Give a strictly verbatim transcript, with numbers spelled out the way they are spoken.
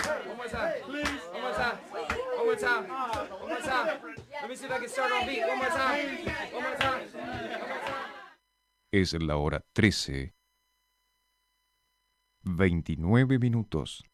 One more time. Please. One more time. One more time. One more time. Let me see if I can start on beat. One more time. One more time. One more time. Es la hora trece, veintinueve minutos.